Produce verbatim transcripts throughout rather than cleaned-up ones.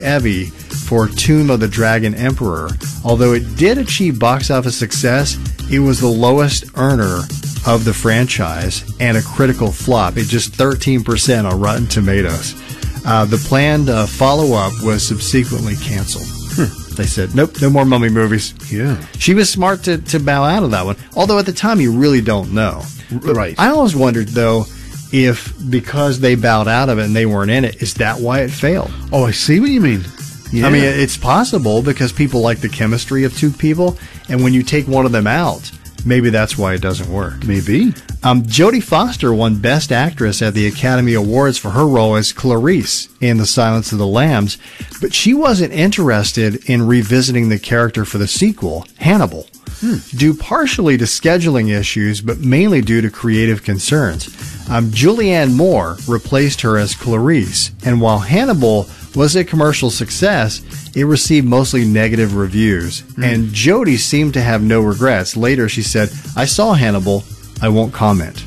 Evie for Tomb of the Dragon Emperor. Although it did achieve box office success, it was the lowest earner of the franchise and a critical flop. It just thirteen percent on Rotten Tomatoes. Uh, the planned uh, follow-up was subsequently canceled. Hmm. They said, nope, no more Mummy movies. Yeah. She was smart to, to bow out of that one. Although at the time, you really don't know. Right. I always wondered, though, if because they bowed out of it and they weren't in it, is that why it failed? Oh, I see what you mean. Yeah. I mean, it's possible because people like the chemistry of two people, and when you take one of them out, maybe that's why it doesn't work. Maybe. Um, Jodie Foster won Best Actress at the Academy Awards for her role as Clarice in The Silence of the Lambs, but she wasn't interested in revisiting the character for the sequel, Hannibal, hmm. due partially to scheduling issues, but mainly due to creative concerns. Um, Julianne Moore replaced her as Clarice, and while Hannibal was a commercial success, it received mostly negative reviews, mm. and Jodie seemed to have no regrets. Later, she said, I saw Hannibal. I won't comment.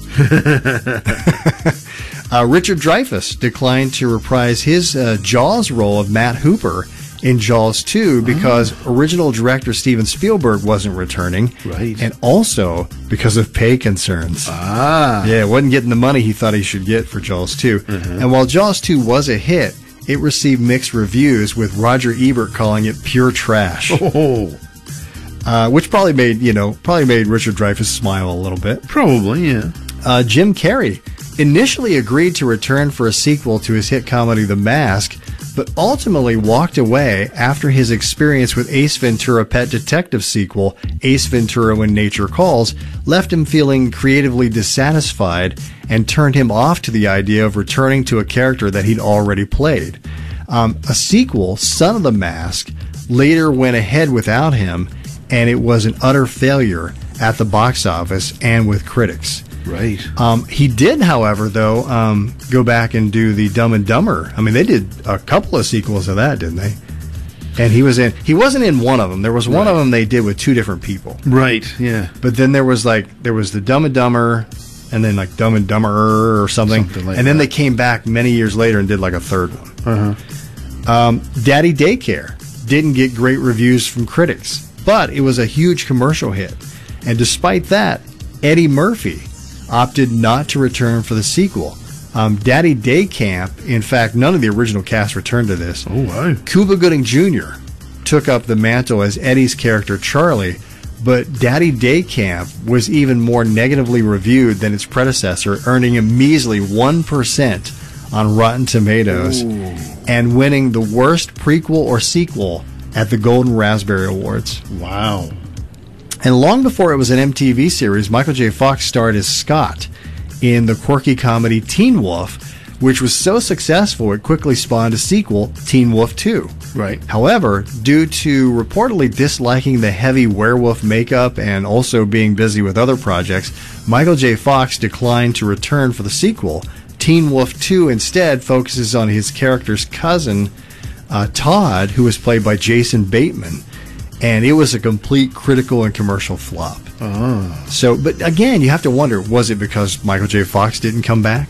uh, Richard Dreyfuss declined to reprise his uh, Jaws role of Matt Hooper in Jaws two because oh. original director Steven Spielberg wasn't returning, right, and also because of pay concerns. Ah. Yeah, wasn't getting the money he thought he should get for Jaws two. Mm-hmm. And while Jaws two was a hit, it received mixed reviews, with Roger Ebert calling it pure trash. Oh. Uh, which probably made, you know, probably made Richard Dreyfuss smile a little bit. Probably, yeah. Uh, Jim Carrey initially agreed to return for a sequel to his hit comedy The Mask, but ultimately walked away after his experience with Ace Ventura Pet Detective sequel, Ace Ventura When Nature Calls, left him feeling creatively dissatisfied and turned him off to the idea of returning to a character that he'd already played. Um, a sequel, Son of the Mask, later went ahead without him, and it was an utter failure at the box office and with critics. Right. Um, he did, however, though, um, go back and do the Dumb and Dumber. I mean, they did a couple of sequels of that, didn't they? And he was in. He wasn't in one of them. There was one right. of them they did with two different people. Right. Yeah. But then there was like there was the Dumb and Dumber, and then like Dumb and Dumber or something. something like and then that. they came back many years later and did like a third one. Uh-huh. Um, Daddy Daycare didn't get great reviews from critics, but it was a huge commercial hit. And despite that, Eddie Murphy opted not to return for the sequel. Um, Daddy Day Camp, in fact, none of the original cast returned to this. Oh, wow. Cuba Gooding Junior took up the mantle as Eddie's character Charlie, but Daddy Day Camp was even more negatively reviewed than its predecessor, earning a measly one percent on Rotten Tomatoes Ooh. and winning the worst prequel or sequel at the Golden Raspberry Awards. Wow. And long before it was an M T V series, Michael J. Fox starred as Scott in the quirky comedy Teen Wolf, which was so successful it quickly spawned a sequel, Teen Wolf two. Right. However, due to reportedly disliking the heavy werewolf makeup and also being busy with other projects, Michael J. Fox declined to return for the sequel. Teen Wolf two instead focuses on his character's cousin, uh, Todd, who was played by Jason Bateman. And it was a complete critical and commercial flop. Oh. So, but again, you have to wonder, was it because Michael J. Fox didn't come back?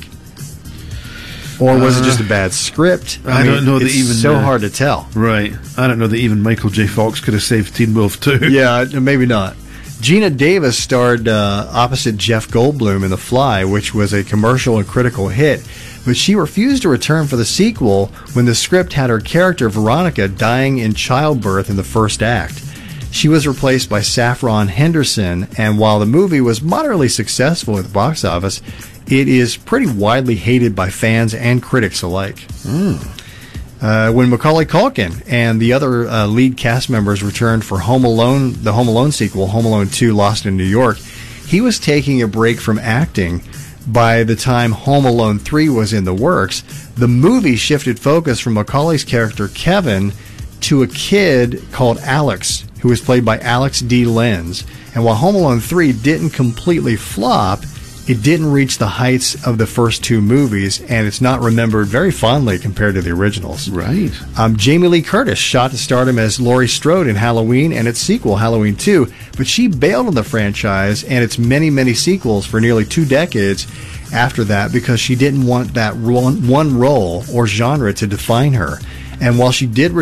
Or was uh, it just a bad script? I, I mean, don't know that it's even... so uh, hard to tell. Right. I don't know that even Michael J. Fox could have saved Teen Wolf two. Yeah, maybe not. Gina Davis starred uh, opposite Jeff Goldblum in The Fly, which was a commercial and critical hit. But she refused to return for the sequel when the script had her character, Veronica, dying in childbirth in the first act. She was replaced by Saffron Henderson, and while the movie was moderately successful at the box office, it is pretty widely hated by fans and critics alike. Mm. Uh, when Macaulay Culkin and the other uh, lead cast members returned for Home Alone, the Home Alone sequel, Home Alone two Lost in New York, he was taking a break from acting. By the time Home Alone three was in the works, the movie shifted focus from Macaulay's character Kevin to a kid called Alex, who was played by Alex D. Lenz. And while Home Alone three didn't completely flop, it didn't reach the heights of the first two movies, and it's not remembered very fondly compared to the originals. Right. Um, Jamie Lee Curtis shot to stardom as Laurie Strode in Halloween and its sequel, Halloween two, but she bailed on the franchise and its many, many sequels for nearly two decades after that because she didn't want that one, one role or genre to define her. And while she did